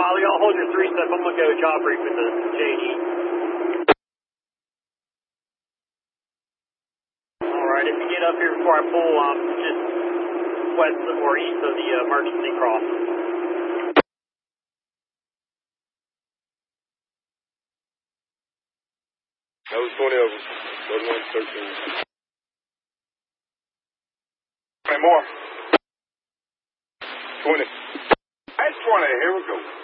Molly, I'll hold your 3-step. I'm going to go job brief with the JD. Alright, if you get up here before I pull, just west or east of the emergency cross. That was 20 of them. 31, 13. How many more? 20. That's 20. Here we go.